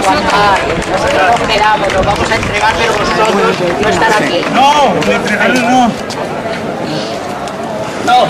aguantar. Nosotros nos quedamos, nos vamos a entregar, pero vosotros no estar aquí. No, entregarnos no. No.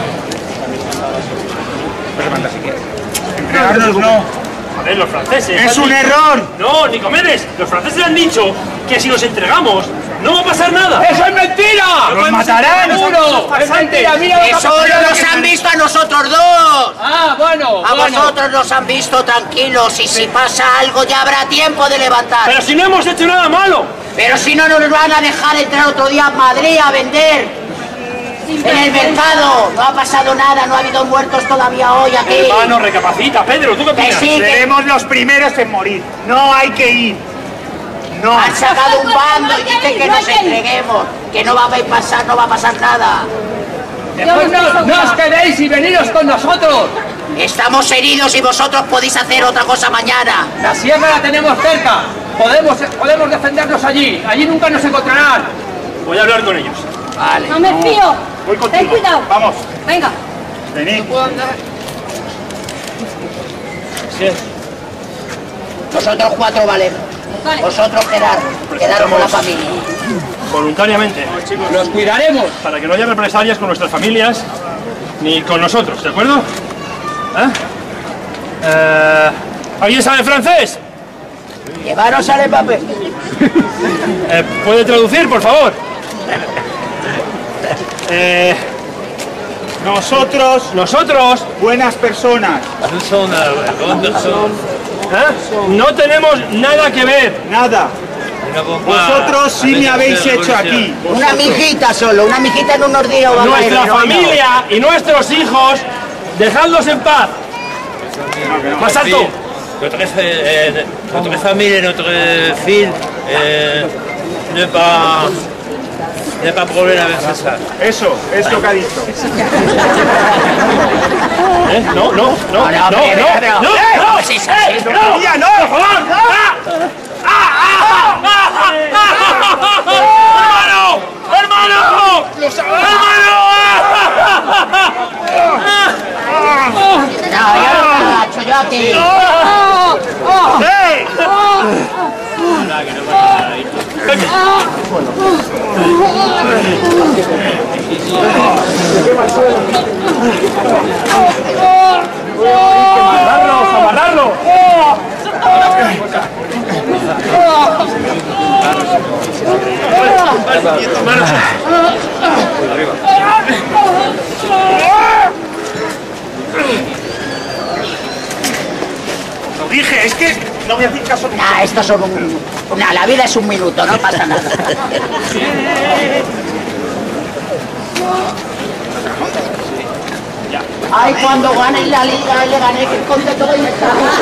Entregarnos no. Joder, los franceses. ¡Es un error! No, Nicomedes, los franceses han dicho que si nos entregamos no va a pasar nada. ¡Eso es mentira! ¡Nos matarán! ¡Seguro! ¡Es mentira! ¡Mira lo que Eso no nos han visto a nosotros dos. ¡Ah, bueno! A vosotros nos han visto tranquilos y si pasa algo ya habrá tiempo de levantar. Pero si no hemos hecho nada malo. Pero si no nos van a dejar entrar otro día a Madrid a vender. En el mercado no ha pasado nada, no ha habido muertos todavía hoy aquí. Hermano, recapacita, Pedro, ¿tú qué opinas? Que sí, que Seremos los primeros en morir. No hay que ir. No. han sacado un bando y dicen que nos entreguemos, que no va a pasar, no va a pasar nada. Después no os quedéis y veniros con nosotros. Estamos heridos y vosotros podéis hacer otra cosa mañana. La sierra la tenemos cerca. Podemos defendernos allí. Allí nunca nos encontrarán. Voy a hablar con ellos. Vale. No me fío. Voy contigo. Ten cuidado. Vamos. Venga. Venid. Nosotros cuatro valemos. Vale. Vosotros quedar con la familia. Voluntariamente. Los cuidaremos. Para que no haya represalias con nuestras familias ni con nosotros, ¿de acuerdo? ¿Alguien sabe francés? Llevaros al papel. ¿Puede traducir, por favor? Nosotros Buenas personas. no tenemos nada que ver. Nada. Vosotros sí me habéis hecho aquí. Una mijita solo, una mijita en unos días. va a Nuestra caer, ¿no? familia y nuestros hijos, dejadlos en paz. Más alto. Notre famille et notre fille n'est pas problème avec ça. Eso, es lo que ha dicho. No. Sí, sí, sí. ¡Ya no! ¡Hermano! No, yo no me agacho, yo a ti. ¡Hey! ¡Amarrarlo! Lo dije, es que no voy a hacer caso. Nah, estos son la vida es un minuto, no pasa nada. Ay, cuando ganen la liga, le gané que conte todo y me trajo.